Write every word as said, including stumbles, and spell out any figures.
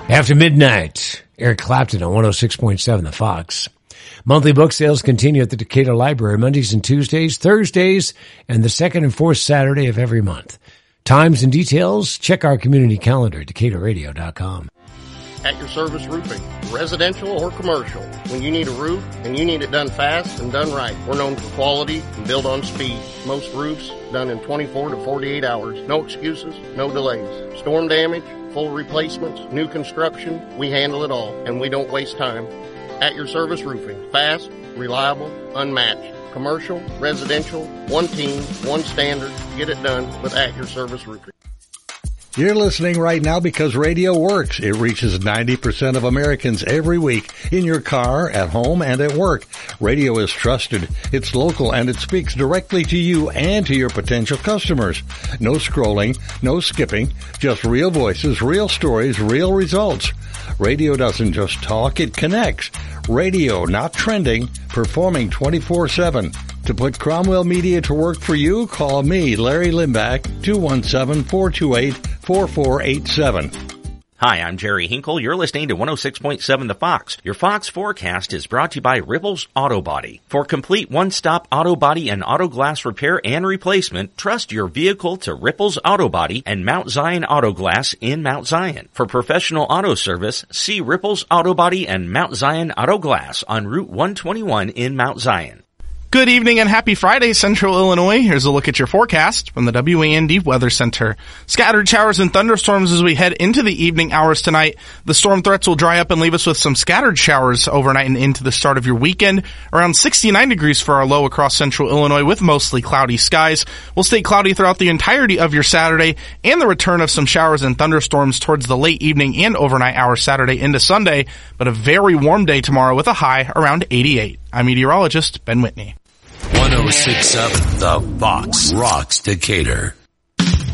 After midnight, Eric Clapton on one oh six point seven The Fox. Monthly book sales continue at the Decatur Library Mondays and Tuesdays, Thursdays, and the second and fourth Saturday of every month. Times and details, check our community calendar at decatur radio dot com. At Your Service Roofing, residential or commercial. When you need a roof and you need it done fast and done right, we're known for quality and build on speed. Most roofs done in twenty-four to forty-eight hours. No excuses, no delays. Storm damage, full replacements, new construction, we handle it all, and we don't waste time. At Your Service Roofing, fast, reliable, unmatched. Commercial, residential, one team, one standard. Get it done with At Your Service Roofing. You're listening right now because radio works. It reaches ninety percent of Americans every week in your car, at home, and at work. Radio is trusted. It's local, and it speaks directly to you and to your potential customers. No scrolling, no skipping, just real voices, real stories, real results. Radio doesn't just talk, it connects. Radio, not trending, performing twenty-four seven. To put Cromwell Media to work for you, call me, Larry Limbach, two one seven, four two eight, four four eight seven. Hi, I'm Jerry Hinkle. You're listening to one oh six point seven The Fox. Your Fox forecast is brought to you by Ripples Auto Body. For complete one-stop auto body and auto glass repair and replacement, trust your vehicle to Ripples Auto Body and Mount Zion Auto Glass in Mount Zion. For professional auto service, see Ripples Auto Body and Mount Zion Auto Glass on Route one twenty-one in Mount Zion. Good evening and happy Friday, Central Illinois. Here's a look at your forecast from the W A N D Weather Center. Scattered showers and thunderstorms as we head into the evening hours tonight. The storm threats will dry up and leave us with some scattered showers overnight and into the start of your weekend. Around sixty-nine degrees for our low across Central Illinois with mostly cloudy skies. We'll stay cloudy throughout the entirety of your Saturday and the return of some showers and thunderstorms towards the late evening and overnight hours Saturday into Sunday, but a very warm day tomorrow with a high around eighty-eight. I'm meteorologist Ben Whitney. one oh six point seven The Fox rocks Decatur.